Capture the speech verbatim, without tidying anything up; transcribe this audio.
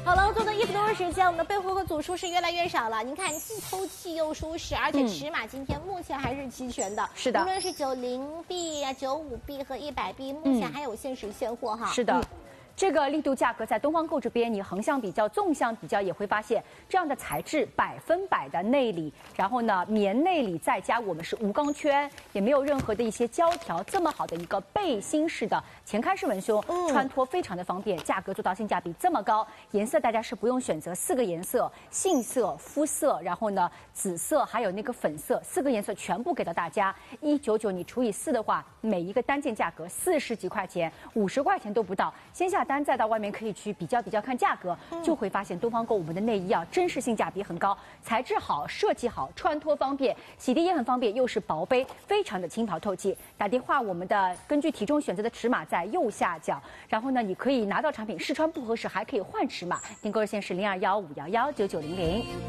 好了，做的衣服多的时间，我们的备货和组数是越来越少了。您看，既透气又舒适，而且尺码今天目前还是齐全的。 是的， 无论是九零 B 啊、九五 B 和一百 B， 目前还有限时现货哈。 是的。嗯这个力度价格在东方购这边，你横向比较、纵向比较也会发现，这样的材质百分百的内里，然后呢棉内里再加我们是无钢圈，也没有任何的一些胶条，这么好的一个背心式的前开式文胸，嗯、穿脱非常的方便，价格做到性价比这么高，颜色大家是不用选择四个颜色，杏色、肤色，然后呢紫色还有那个粉色，四个颜色全部给到大家，一九九你除以四的话，每一个单件价格四十几块钱，五十块钱都不到，先下单再到外面可以去比较比较看价格，就会发现东方购我们的内衣啊，真是性价比很高，材质好，设计好，穿脱方便，洗涤也很方便，又是薄杯，非常的轻薄透气。打电话，我们的根据体重选择的尺码在右下角，然后呢，你可以拿到产品试穿不合适，还可以换尺码。订购热线是零二幺五幺幺九九零零。